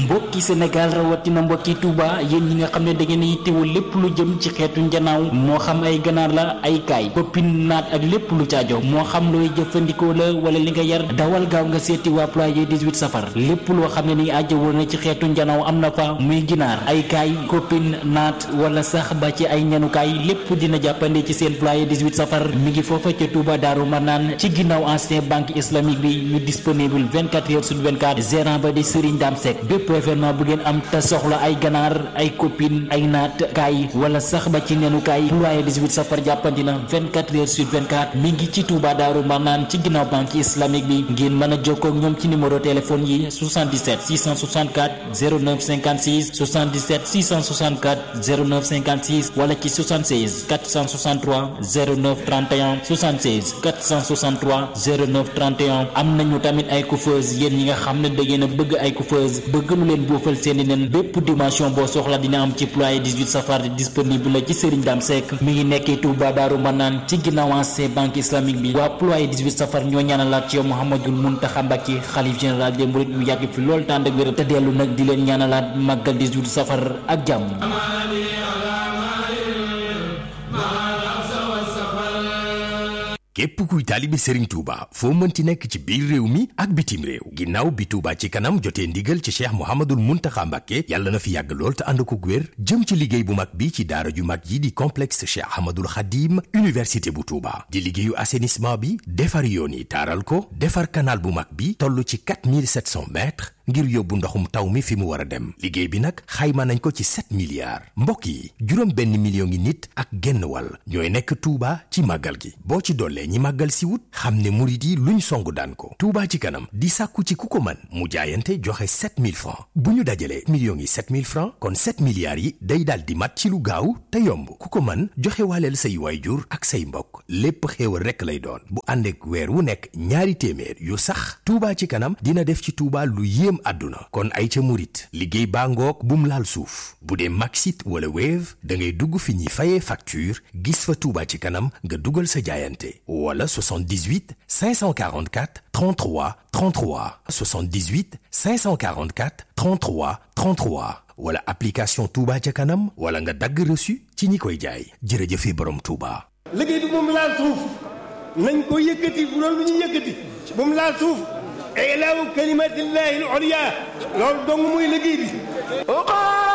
mbokki Sénégal rawatina mbokki Touba yéen ñi nga xam ne da ngeen yittewoo lépp lu jëm ci xeetu njanaaw moo xam ay ganaar la ay kaay koppin naat ak lépp lu caajo moo xam looy jëfandikoo la wala li nga yar dawal gaaw nga seeti waa Ployer 18 safar lépp loo xam ne ni ajjawoo na ci xeetu njanaaw am na fa muy ginaar ay kaay koppin naat wala sax ba ci ay ñanukaay lépp dina jàppande ci seen Ployer 18 safar mi ngi foofa ca Touba Daaru Marnaan ci ginnaaw ancien banque islamique bi ñu disponible 24 heures sur 24 gérant ba di Serigne Dame Seck bépp événement bu ngeen am te soxla ay ganaar ay copine ay naat kaay wala sax ba ci nenu kaay Ployer 18 safar jàppandi na 24 heures sur 24 mi ngi ci Touba Daaru Marnaan ci ginnaaw banque islamique bi ngeen mën a jokkoo ak ñoom ci numéro téléphone yi 77 664 09 56 77 664 09 56 wala ci 76 463 09 31 76 463 09 31 am nañu tamit ay coiffeuse yéen ñi nga xam ne da ngeen a bëgg ay coiffeuse bëgg lu leen boofal seeni nen bépp dimension boo soxla dina am ci Ployer 18 safar disponible la ci Serigne Dame Seck mi ngi nekkee Touba Daaru Marnaan ci ginnaaw ancien banque islamique bi waa Ployer 18 safar ñoo ñaanalaat ci yow Mouhamadoul Mountakha Mbacké xalif général des mourides mu yàgg fi lool tànd ak wér te dellu nag di leen ñaanalaat màggal 18 safar ak jàmm. képp kuy taalibe Serigne Touba foo mënti nekk ci biir réew mi ak bitim réew ginnaaw bi Touba ci kanam jotee ndigal ci Cheikh Mouhamadoul Mountakha Mbacké yàlla na fi yàgg lool te ànd ko wér jëm ci liggéey bu mag bi ci daara ju mag yi di complexe Cheikh Ahmadoul Khadim université bu Touba di liggéeyu assainissement bi defar yoon yi taaral ko defar canal bu mag bi toll ci 4700 mètres ngir yóbbu ndoxum taw mi fi mu war a dem liggéey bi nag xayma nañ ko ci 7 milliards mbokk yi juróom benn million ngi nit ak genn wàll ñooy nekk Touba ci màggal gi boo ci dollee ñi màggal si wut xam ne murit yi luñ songu daan ko Touba ci kanam di sàkku ci ku ko man mu jaayante joxe 7000 francs bu ñu dajalee millions yi 7000 francs kon 7 milliards yi day daal di mat ci lu gaaw te yomb ku ko man joxe waaleel say waayjur ak say mbokk lépp xéewal rekk lay doon bu ànd ak weer wu nekk ñaari téeméer yu sax Touba ci kanam dina def ci Touba lu yéem àdduna kon ay ca murit liggéey baa ngoog bum laal suuf bu dee Maxit wala Wave da ngay dugg fi ñuy fayee facture gis fa Touba ci kanam nga dugal sa jaayante wala 78 544 33 33 78 544 33 33 wala application Touba ca kanam wala nga dagg reçu ci ñi koy jaay jërëjëfe borom Touba. liggéey bi moom laal suuf nañ ko yëkkati bu doon lu ñu yëkkati moom laal suuf ilaahu kalimatillahi al-ulya loolu dong muy liggéey bi